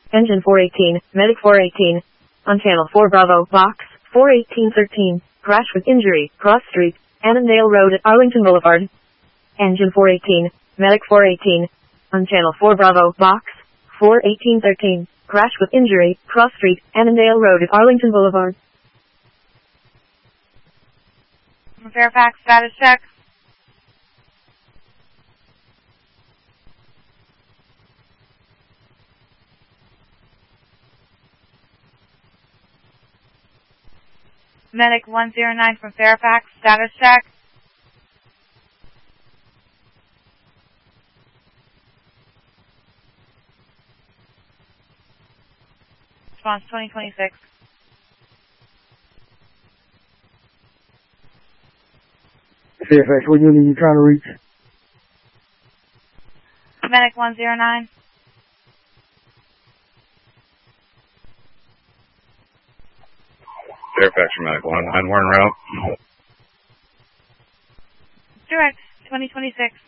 Engine 418, Medic 418. On Channel 4 Bravo, Box 41813. Crash with injury, cross street, Annandale Road at Arlington Boulevard. Engine 418, Medic 418. On Channel 4 Bravo, Box 41813. Crash with injury, cross street, Annandale Road at Arlington Boulevard. From Fairfax, status check. Medic 109 from Fairfax, status check. Response 2026. Fairfax, what unit are you trying to reach? Medic 109. Fairfax from Medic 109, we're en route. Direct 2026.